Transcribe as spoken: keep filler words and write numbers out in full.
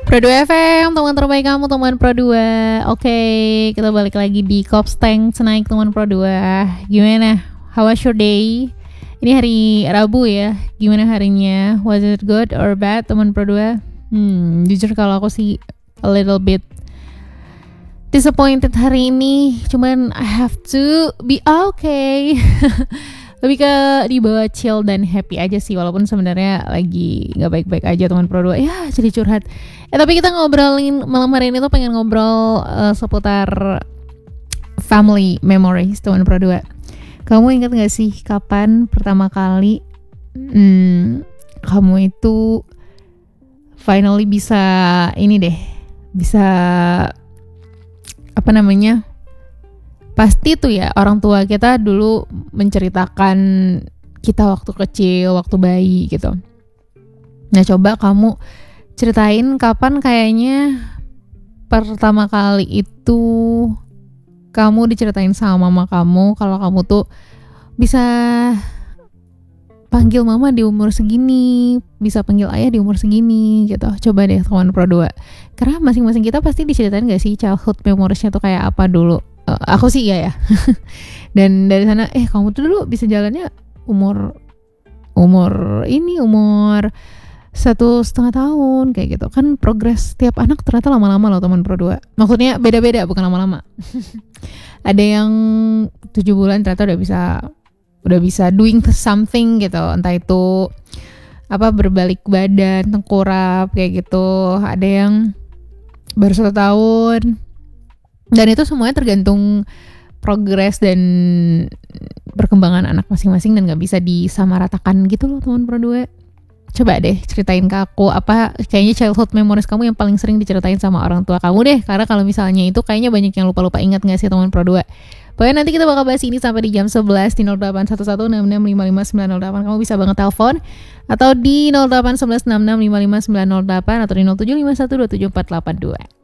Pro dua F M, teman terbaik kamu, teman Pro dua. Oke, kita balik lagi di Kops Tank Senaik teman Pro dua. Gimana? How was your day? Ini hari Rabu ya. Gimana harinya? Was it good or bad teman Pro dua? Hmm, jujur kalau aku sih a little bit disappointed hari ini. Cuman I have to be okay. Lebih ke dibawa chill dan happy aja sih, walaupun sebenarnya lagi nggak baik-baik aja teman Pro dua. Ya jadi curhat. Eh tapi kita ngobrolin malam hari ini tuh pengen ngobrol uh, seputar family memories teman Pro dua. Kamu ingat nggak sih kapan pertama kali hmm, kamu itu finally bisa ini deh, bisa apa namanya? Pasti tuh ya orang tua kita dulu menceritakan kita waktu kecil, waktu bayi gitu. Nah coba kamu ceritain kapan kayaknya pertama kali itu kamu diceritain sama mama kamu kalau kamu tuh bisa panggil mama di umur segini, bisa panggil ayah di umur segini gitu. Coba deh teman Pro dua. Karena masing-masing kita pasti diceritain gak sih childhood memoriesnya tuh kayak apa dulu. Uh, aku sih iya ya. Dan dari sana eh kamu tuh dulu bisa jalannya umur umur ini umur satu setengah tahun kayak gitu kan. Progres tiap anak ternyata lama-lama loh teman Pro dua. Maksudnya beda-beda bukan lama-lama. Ada yang tujuh bulan ternyata udah bisa udah bisa doing something gitu, entah itu apa berbalik badan, tengkurap kayak gitu. Ada yang baru satu tahun. Dan itu semuanya tergantung progres dan perkembangan anak masing-masing dan gak bisa disamaratakan gitu loh teman Pro dua. Coba deh ceritain ke aku apa kayaknya childhood memories kamu yang paling sering diceritain sama orang tua kamu deh. Karena kalau misalnya itu kayaknya banyak yang lupa-lupa, ingat gak sih teman Pro dua. Pokoknya nanti kita bakal bahas ini sampai di jam sebelas di nol delapan satu satu enam enam lima lima sembilan nol delapan. Kamu bisa banget telepon atau di nol delapan satu satu enam enam lima lima sembilan nol delapan atau di nol tujuh lima satu dua tujuh empat delapan dua.